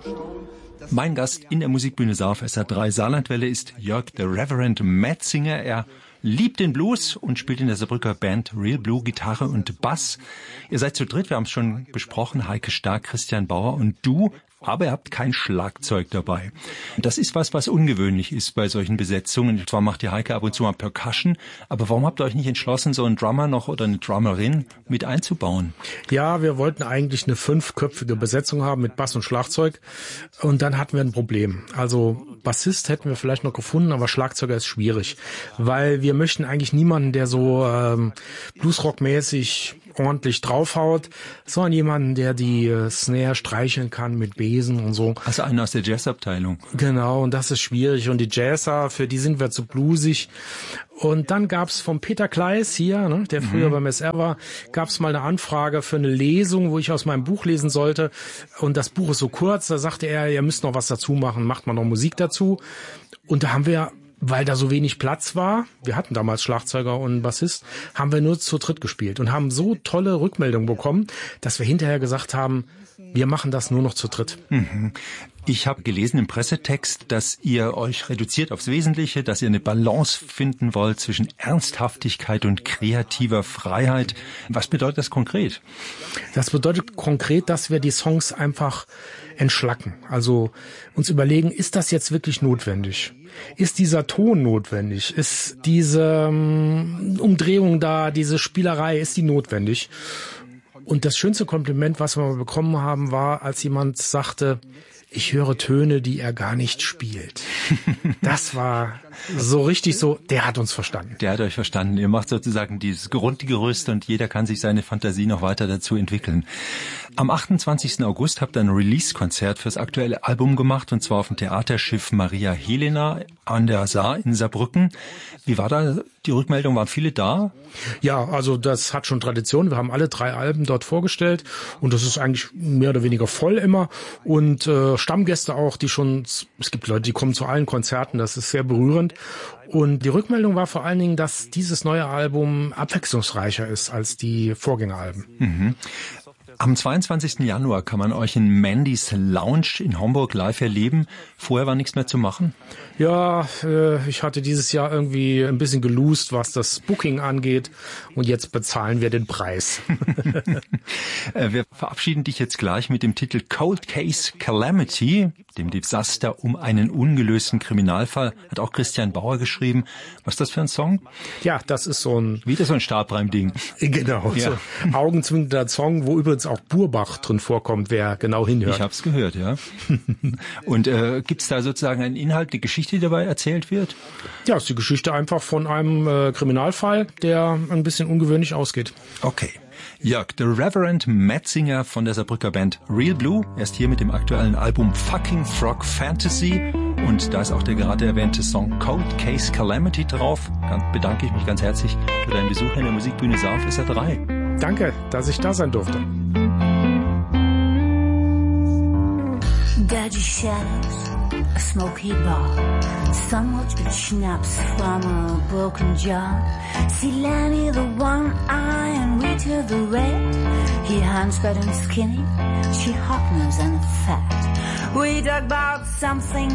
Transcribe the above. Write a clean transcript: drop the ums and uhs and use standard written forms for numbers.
Mein Gast in der Musikbühne Saar auf SR3 Saarlandwelle ist Jörg the Reverend Metzinger. Er liebt den Blues und spielt in der Saarbrücker Band Real Blue Gitarre und Bass. Ihr seid zu dritt, wir haben es schon besprochen, Heike Stark, Christian Bauer und du. Aber ihr habt kein Schlagzeug dabei. Das ist was ungewöhnlich ist bei solchen Besetzungen. Zwar macht die Heike ab und zu mal Percussion, aber warum habt ihr euch nicht entschlossen, so einen Drummer noch oder eine Drummerin mit einzubauen? Ja, wir wollten eigentlich eine 5-köpfige Besetzung haben mit Bass und Schlagzeug und dann hatten wir ein Problem. Also Bassist hätten wir vielleicht noch gefunden, aber Schlagzeuger ist schwierig, weil wir möchten eigentlich niemanden, der so Bluesrock-mäßig ordentlich draufhaut, sondern jemanden, der die Snare streicheln kann mit Besen und so. Also einer aus der Jazzabteilung. Genau, und das ist schwierig. Und die Jazzer, für die sind wir zu bluesig. Und dann gab's vom Peter Kleiss hier, ne, der früher beim SR war, gab's mal eine Anfrage für eine Lesung, wo ich aus meinem Buch lesen sollte. Und das Buch ist so kurz, da sagte er, ihr müsst noch was dazu machen, macht mal noch Musik dazu. Und da haben wir, weil da so wenig Platz war, wir hatten damals Schlagzeuger und Bassist, haben wir nur zu dritt gespielt und haben so tolle Rückmeldungen bekommen, dass wir hinterher gesagt haben, wir machen das nur noch zu dritt. Ich habe gelesen im Pressetext, dass ihr euch reduziert aufs Wesentliche, dass ihr eine Balance finden wollt zwischen Ernsthaftigkeit und kreativer Freiheit. Was bedeutet das konkret? Das bedeutet konkret, dass wir die Songs einfach entschlacken. Also uns überlegen, ist das jetzt wirklich notwendig? Ist dieser Ton notwendig? Ist diese Umdrehung da, diese Spielerei, ist die notwendig? Und das schönste Kompliment, was wir mal bekommen haben, war, als jemand sagte, ich höre Töne, die er gar nicht spielt. Das war so richtig so, der hat uns verstanden. Der hat euch verstanden. Ihr macht sozusagen dieses Grundgerüst und jeder kann sich seine Fantasie noch weiter dazu entwickeln. Am 28. August habt ihr ein Release-Konzert fürs aktuelle Album gemacht und zwar auf dem Theaterschiff Maria Helena an der Saar in Saarbrücken. Wie war da die Rückmeldung? Waren viele da? Ja, also das hat schon Tradition. Wir haben alle 3 Alben dort vorgestellt und das ist eigentlich mehr oder weniger voll immer. Und Stammgäste auch, die schon, es gibt Leute, die kommen zu allen Konzerten, das ist sehr berührend. Und die Rückmeldung war vor allen Dingen, dass dieses neue Album abwechslungsreicher ist als die Vorgängeralben. Am 22. Januar kann man euch in Mandy's Lounge in Homburg live erleben. Vorher war nichts mehr zu machen? Ja, ich hatte dieses Jahr irgendwie ein bisschen gelost, was das Booking angeht. Und jetzt bezahlen wir den Preis. Wir verabschieden dich jetzt gleich mit dem Titel Cold Case Calamity, dem Desaster um einen ungelösten Kriminalfall. Hat auch Christian Bauer geschrieben. Was ist das für ein Song? Ja, das ist so ein... Wieder so ein Stabreim-Ding. Genau, ja. So augenzwinkernder Song, wo übrigens auch Burbach drin vorkommt, wer genau hinhört. Ich hab's gehört, ja. Und gibt's da sozusagen einen Inhalt, eine Geschichte, die dabei erzählt wird? Ja, ist die Geschichte einfach von einem Kriminalfall, der ein bisschen ungewöhnlich ausgeht. Okay. Jörg, the Reverend Metzinger von der Saarbrücker Band Real Blue. Er ist hier mit dem aktuellen Album Fucking Frog Fantasy. Und da ist auch der gerade erwähnte Song Cold Case Calamity drauf. Dann bedanke ich mich ganz herzlich für deinen Besuch in der Musikbühne Saar auf SR3. Danke, dass ich da sein durfte. Dodgy shadows, a smoky bar, somewhat with schnapps from a broken jar. See Lenny the one-eye and Rita the red. He hunts fat and skinny, she hot-nosed and fat. We talk about something